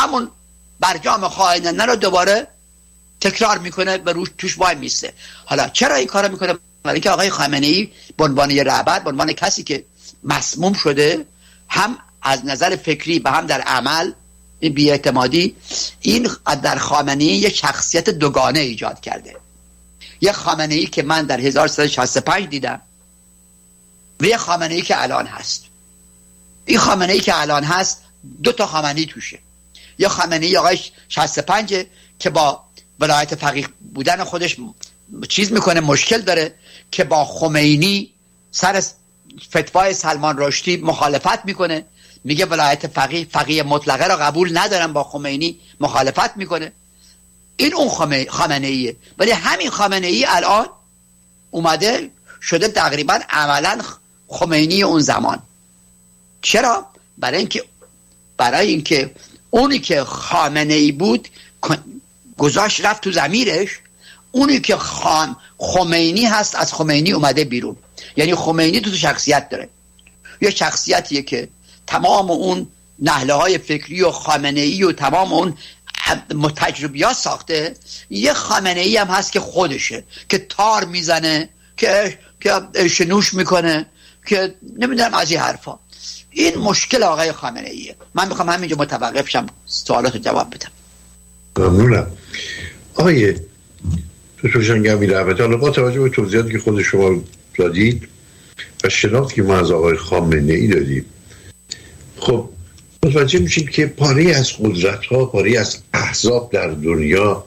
همون برجام خائنانه رو دوباره تکرار میکنه و روش توش وای میسته. حالا چرا این کارو میکنه؟ برای که آقای خامنه‌ای به عنوان یه رهبر، به عنوان کسی که مسموم شده، هم از نظر فکری و هم در عمل این بی‌اعتمادی، این در خامنه‌ای یک شخصیت دوگانه ایجاد کرده. یک خامنه‌ای که من در 1365 دیدم و یک خامنه‌ای که الان هست. این خامنه‌ای که الان هست دو تا خامنه‌ای توشه. یا خامنه‌ای آقای 65 که با ولایت فقیه بودن خودش چیز میکنه، مشکل داره، که با خمینی سر فتوای سلمان رشدی مخالفت میکنه، میگه ولایت فقیه مطلقه را قبول ندارم، با خمینی مخالفت میکنه. این اون خامنه‌ایه. ولی همین خامنه‌ای الان اومده شده تقریبا عملا خمینی اون زمان. چرا؟ برای اینکه اونی که خامنه‌ای بود گذاشت رفت تو ضمیرش، اونی که خمینی هست از خمینی اومده بیرون. یعنی خمینی تو شخصیت داره، یه شخصیتیه که تمام اون نهله های فکری و خامنه‌ای و تمام اون تجربیات ساخته. یه خامنه‌ای هم هست که خودشه، که تار میزنه، که شنوش میکنه، که نمیدونم از این حرفا. این مشکل آقای خامنه‌ایه. من میخوام همینجا متوقف شم، سوالات رو جواب بدم. ممنونم. آقای توشنگمی رحمت، حالا با توجه به توضیحاتی که خود شما دادید و شناختی که ما از آقای خامنه‌ای دادیم، خب متوجه میشیم که پاره از قدرت‌ها، پاره از احزاب در دنیا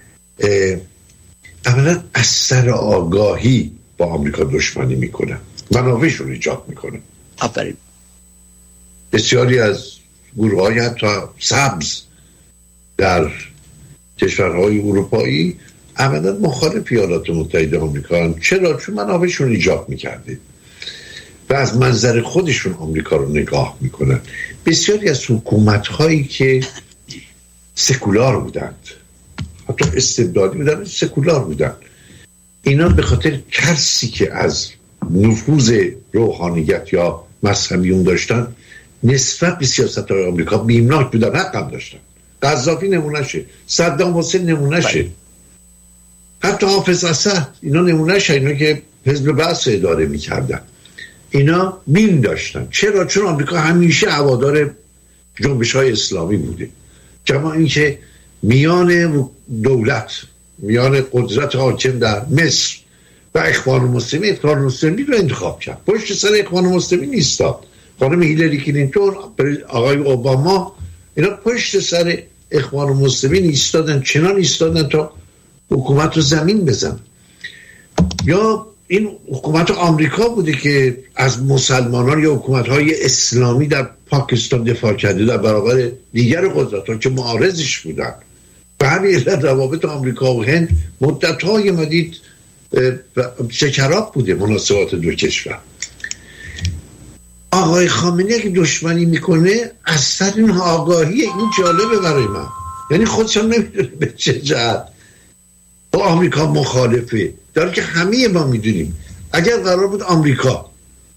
اولا از سر آگاهی با آمریکا دشمنی میکنن، منافعشون ایجاد میکنن. آفرین. بسیاری از گروه‌های حتی سبز در کشورهای اروپایی عملاً مخالف ایالات متحده آمریکا. چرا؟ چون منافعشون ایجاد میکرده و از منظر خودشون آمریکا رو نگاه میکنن. بسیاری از حکومت‌هایی که سکولار بودند، حتی استبدادی بودند، سکولار بودند، اینا به خاطر ترسی که از نفوذ روحانیت یا مذهبیون داشتن نسبت به سیاست‌های آمریکا بیمناک بودن، حقم داشتن. قذافی نمونهشه، صدام حسین نمونهشه، حتی حافظ اسد اینا نمونهشه. اینا که حزب بعث اداره میکردن اینا بیم داشتن. چرا؟ چون آمریکا همیشه هوادار جنبش‌های اسلامی بوده. کما اینکه میان دولت، میان قدرت حاکم در مصر و اخوان المسلمین رو انتخاب کرد. پشت سر اخوان المسلمین ایستاد. خانم هیلاری کلینتون، آقای اوباما، اینا پشت سر اخوان المسلمین ایستادن، چنان ایستادن تا حکومت رو زمین بزن. یا این حکومت آمریکا بوده که از مسلمانان یا حکومت‌های اسلامی در پاکستان دفاع کرده در برابر دیگر قدرت‌ها که معارضش بودن. به همین علت روابط آمریکا و هند مدت‌های مدید شکراب بوده مناسبات دو کشور. آقای خامنه‌ای که دشمنی میکنه از سر این آگاهی، این جالبه برای من. یعنی خودشان نمیدونه به چه جهت با آمریکا مخالفه، در که همه ما میدونیم اگر قرار بود آمریکا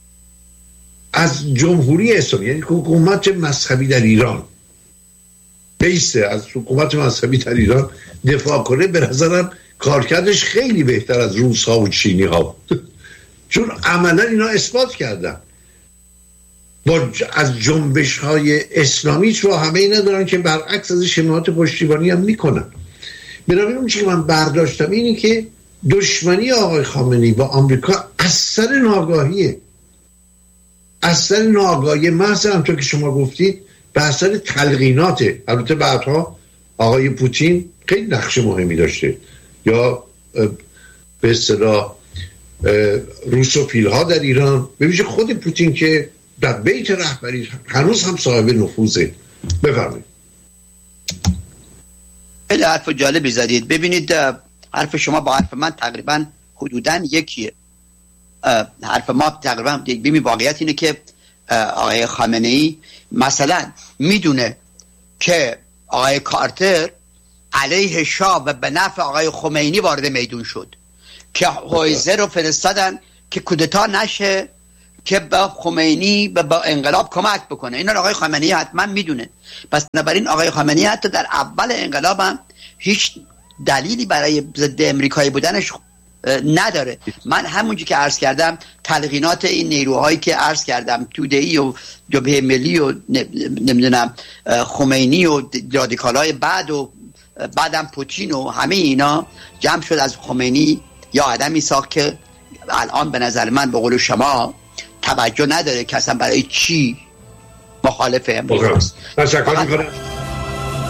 از جمهوری اسلامی، یعنی حکومت مذهبی در ایران، بیسته از حکومت مذهبی در ایران دفاع کنه، به نظرم کارکردش خیلی بهتر از روس ها و چینی ها بود. چون عملا اینا اثبات کردن از جنبش های اسلامی رو همه ای ندارن که برعکس از حمایت پشتیبانی هم میکنن. بنابراین اون چیزی که من برداشتم اینه که دشمنی آقای خامنه‌ای با آمریکا از سر ناآگاهیه، از سر ناآگاهی محض، همونطور که شما گفتید به اثر تلقیناته. البته بعدها آقای پوتین خیلی نقش مهمی داشته، یا به اصطلاح روسوفیل ها در ایران، به ویژه خود پوتین که در بیت رهبری هنوز هم صاحب نفوذه. بفرمایید. خیلی حرف جالبی زدید. ببینید حرف شما با حرف من تقریبا حدوداً یکیه. حرف ما تقریبا ببین واقعیت اینه که آقای خامنه‌ای مثلا میدونه که آقای کارتر علیه شاه و به نفع آقای خمینی وارد میدون شد، که هویزر رو فرستادن که کودتا نشه که با خمینی با انقلاب کمک بکنه. اینا آقای خامنه‌ای حتما میدونه. پس بنابراین آقای خامنه‌ای حتی در اول انقلاب هم هیچ دلیلی برای ضد امریکایی بودنش نداره. من همونجوری که عرض کردم تلقینات این نیروهایی که عرض کردم، توده‌ای و جبهه ملی و نمیدونم خمینی و رادیکالای بعد و بعدم پوتین و همه اینا جمع شد از خمینی یا آدمی ساخت که الان به نظر من به قول شما توجه نداره که اصلا برای چی مخالف امریکاست. تشکر می‌کنم.